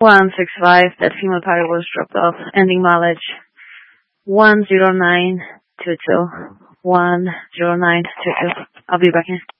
165. That female party was dropped off. Ending mileage 10922. 10922. I'll be back in.